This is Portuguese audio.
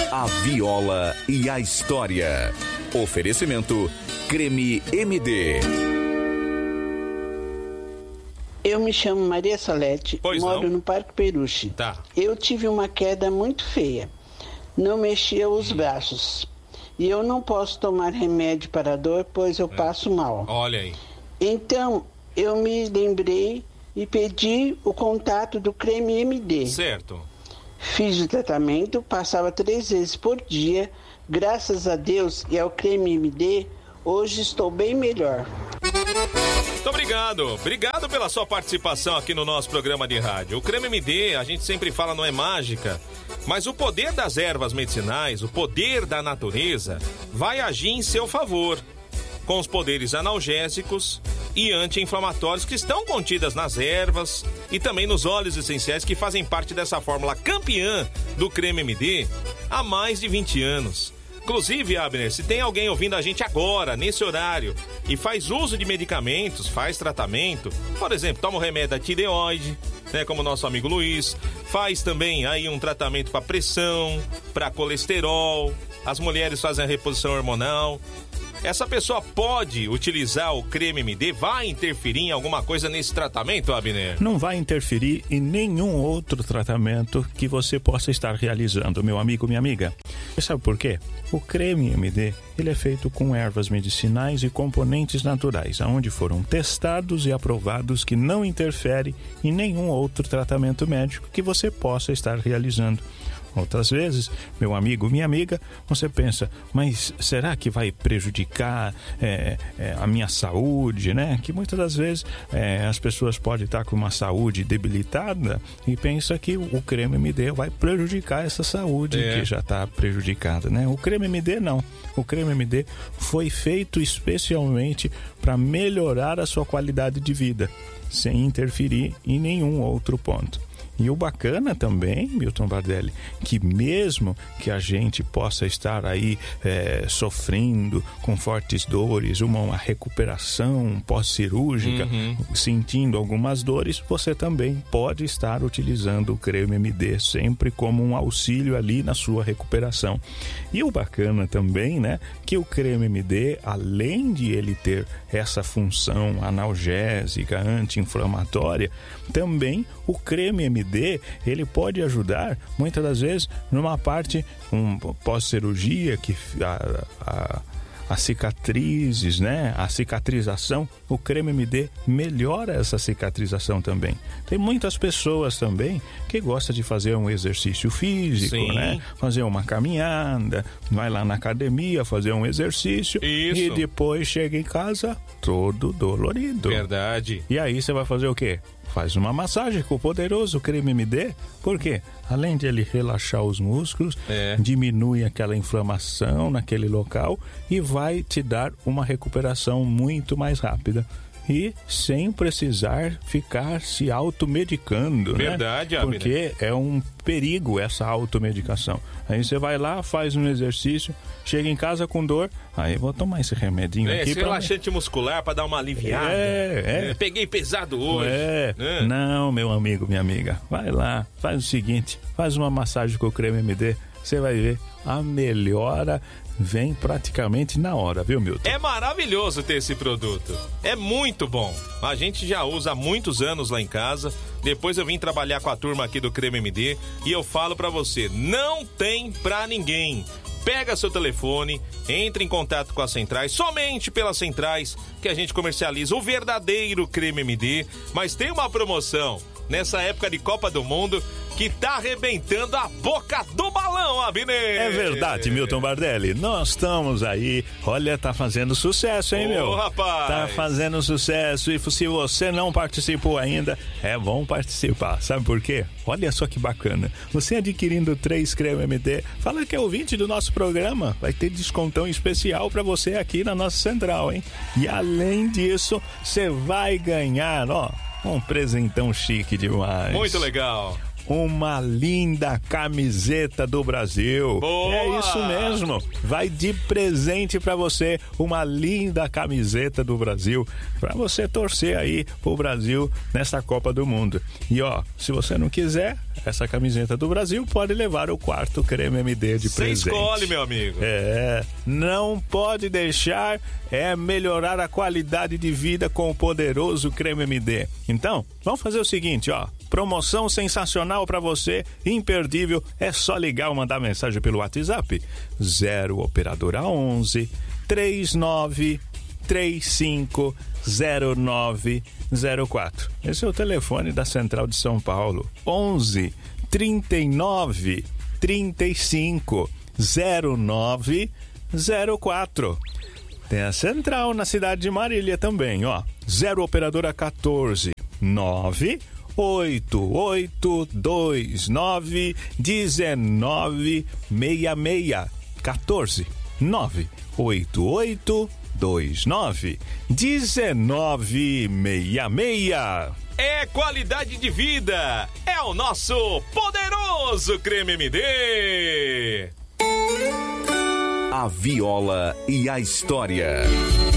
A viola e a história. Oferecimento Creme MD. Eu me chamo Maria Salete, moro no Parque Peruche. Tá. Eu tive uma queda muito feia. Não mexia os braços. E eu não posso tomar remédio para a dor, pois eu passo mal. Olha aí. Então, eu me lembrei e pedi o contato do Creme MD. Certo. Fiz o tratamento, passava 3 vezes por dia. Graças a Deus e ao Creme MD, hoje estou bem melhor. Muito obrigado. Obrigado pela sua participação aqui no nosso programa de rádio. O Creme MD, a gente sempre fala, não é mágica, mas o poder das ervas medicinais, o poder da natureza, vai agir em seu favor, com os poderes analgésicos e anti-inflamatórios que estão contidas nas ervas e também nos óleos essenciais que fazem parte dessa fórmula campeã do Creme MD há mais de 20 anos. Inclusive, Abner, se tem alguém ouvindo a gente agora, nesse horário, e faz uso de medicamentos, faz tratamento, por exemplo, toma o remédio da tireoide, né, como o nosso amigo Luiz, faz também aí um tratamento para pressão, para colesterol, as mulheres fazem a reposição hormonal. Essa pessoa pode utilizar o Creme MD? Vai interferir em alguma coisa nesse tratamento, Abner? Não vai interferir em nenhum outro tratamento que você possa estar realizando, meu amigo, minha amiga. Você sabe por quê? O Creme MD, ele é feito com ervas medicinais e componentes naturais, onde foram testados e aprovados que não interfere em nenhum outro tratamento médico que você possa estar realizando. Outras vezes, meu amigo, minha amiga, você pensa, mas será que vai prejudicar a minha saúde, né? Que muitas das vezes as pessoas podem estar com uma saúde debilitada e pensa que o Creme MD vai prejudicar essa saúde que já está prejudicada, né? O Creme MD não. O Creme MD foi feito especialmente para melhorar a sua qualidade de vida, sem interferir em nenhum outro ponto. E o bacana também, Milton Bardelli, que mesmo que a gente possa estar aí sofrendo com fortes dores, uma recuperação pós-cirúrgica, sentindo algumas dores, você também pode estar utilizando o Creme MD sempre como um auxílio ali na sua recuperação. E o bacana também, né, que o Creme MD, além de ele ter essa função analgésica, anti-inflamatória, também o Creme MD, ele pode ajudar, muitas das vezes, numa parte pós-cirurgia, que as cicatrizes, né? A cicatrização, o Creme MD melhora essa cicatrização também. Tem muitas pessoas também que gostam de fazer um exercício físico, né? Fazer uma caminhada, vai lá na academia, fazer um exercício e depois chega em casa todo dolorido. Verdade. E aí você vai fazer o quê? Faz uma massagem com o poderoso Creme MD. Por quê? Além de ele relaxar os músculos, diminui aquela inflamação naquele local e vai te dar uma recuperação muito mais rápida. E sem precisar ficar se automedicando, Verdade, né? Porque é um perigo essa automedicação. Aí você vai lá, faz um exercício, chega em casa com dor, aí vou tomar esse remedinho aqui. Esse relaxante muscular para dar uma aliviada. Peguei pesado hoje. Não, meu amigo, minha amiga, vai lá, faz o seguinte, faz uma massagem com o Creme MD, você vai ver, a melhora vem praticamente na hora, viu, Milton? É maravilhoso ter esse produto. É muito bom. A gente já usa há muitos anos lá em casa. Depois eu vim trabalhar com a turma aqui do Creme MD e eu falo pra você, não tem pra ninguém. Pega seu telefone, entre em contato com as centrais, somente pelas centrais que a gente comercializa o verdadeiro Creme MD. Mas tem uma promoção nessa época de Copa do Mundo que tá arrebentando a boca do balão, Abner. É verdade, Milton Bardelli. Nós estamos aí. Olha, tá fazendo sucesso, hein, meu? Rapaz. Tá fazendo sucesso. E se você não participou ainda, é bom participar. Sabe por quê? Olha só que bacana. Você adquirindo 3 Creme MD, fala que é ouvinte do nosso programa. Vai ter descontão especial pra você aqui na nossa central, hein? E além disso, você vai ganhar, ó, um presentão chique demais. Muito legal. uma linda camiseta do Brasil. Boa! É isso mesmo. Vai de presente para você uma linda camiseta do Brasil para você torcer aí pro Brasil nessa Copa do Mundo. E ó, se você não quiser essa camiseta do Brasil, pode levar o quarto Creme MD de presente. Você escolhe, meu amigo. Não pode deixar melhorar a qualidade de vida com o poderoso Creme MD. Então, vamos fazer o seguinte, ó. Promoção sensacional para você, imperdível. É só ligar ou mandar mensagem pelo WhatsApp 0 operadora 11 39 35 0904. Esse é o telefone da Central de São Paulo. 11 39 35 0904. Tem a Central na cidade de Marília também, ó. 0 operadora 14 9 8829 1966 14 98829 1966. É qualidade de vida, é o nosso poderoso Creme MD. A viola e a história.